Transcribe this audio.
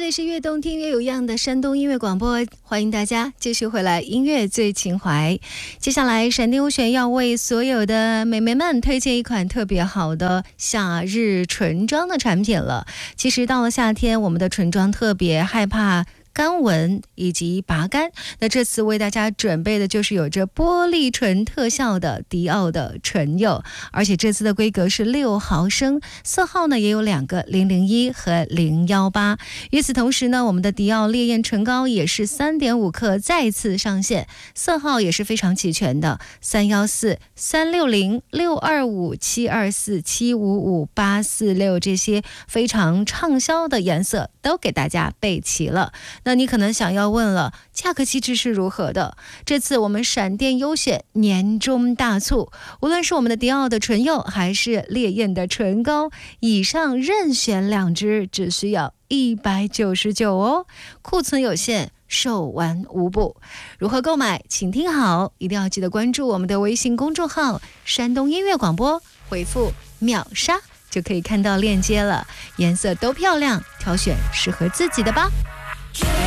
里是越动听越有样的山东音乐广播，欢迎大家继续回来音乐最情怀。接下来闪电优选要为所有的美眉们推荐一款特别好的夏日唇妆的产品了。其实到了夏天，我们的唇妆特别害怕干纹以及拔干，那这次为大家准备的就是有着玻璃唇特效的迪奥的唇釉，而且这次的规格是6毫升，色号呢也有2个001和018。与此同时呢，我们的迪奥烈焰唇膏也是3.5克再次上线，色号也是非常齐全的，314、360、625、724、755、846这些非常畅销的颜色都给大家备齐了。那你可能想要问了，价格机制是如何的？这次我们闪电优选年终大促，无论是我们的迪奥的唇釉还是烈焰的唇膏，以上任选2支只需要199哦，库存有限，售完无补。如何购买？请听好，一定要记得关注我们的微信公众号山东音乐广播，回复秒杀就可以看到链接了，颜色都漂亮，挑选适合自己的吧。